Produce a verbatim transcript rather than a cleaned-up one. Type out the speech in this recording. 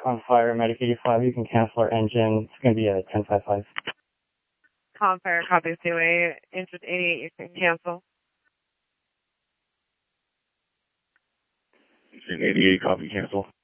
Confire Medic eighty-five, you can cancel our engine. It's going to be a ten five five. Confire, copy two eight, interest eighty-eight, you can cancel. eighty-eight, copy, cancel.